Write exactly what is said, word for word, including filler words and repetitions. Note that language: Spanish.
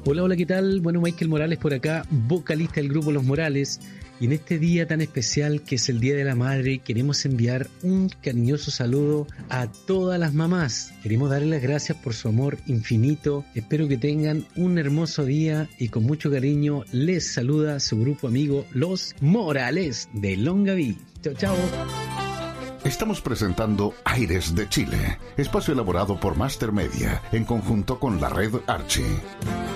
Hola, hola, ¿qué tal? Bueno, Michael Morales por acá, vocalista del grupo Los Morales. Y en este día tan especial que es el Día de la Madre, queremos enviar un cariñoso saludo a todas las mamás. Queremos darles las gracias por su amor infinito. Espero que tengan un hermoso día y con mucho cariño les saluda su grupo amigo Los Morales de Longaví. Chao, chao. Estamos presentando Aires de Chile, espacio elaborado por Master Media en conjunto con la red Archie.